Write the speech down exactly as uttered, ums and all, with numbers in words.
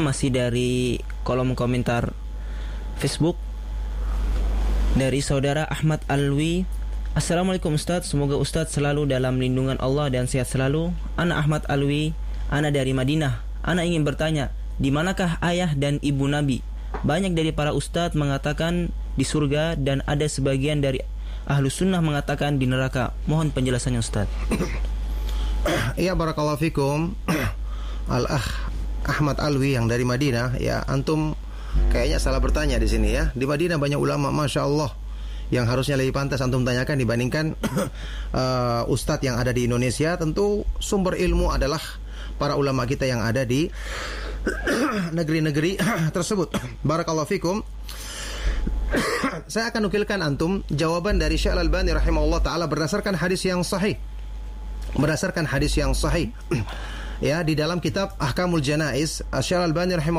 masih dari kolom komentar Facebook dari saudara Ahmad Alwi. Assalamualaikum Ustaz, semoga Ustaz selalu dalam lindungan Allah dan sehat selalu. Ana Ahmad Alwi, ana dari Madinah. Ana ingin bertanya, di manakah ayah dan ibu Nabi? Banyak dari para ustadz mengatakan di surga dan ada sebagian dari ahlu sunnah mengatakan di neraka. Mohon penjelasannya Ustaz. Iya, barakallahu fikum. Al-Akh Ahmad Alwi yang dari Madinah, ya antum kayaknya salah bertanya di sini ya. Di Madinah banyak ulama, masya Allah, yang harusnya lebih pantas antum tanyakan dibandingkan uh, ustadz yang ada di Indonesia. Tentu sumber ilmu adalah para ulama kita yang ada di negeri-negeri tersebut. Barakallahu fikum. Saya akan nukilkan antum jawaban dari Syekh Al-Albani rahimahullah taala berdasarkan hadis yang sahih. Berdasarkan hadis yang sahih. Ya, di dalam kitab Ahkamul Janaiz, Syekh Al-Albani rahimahullah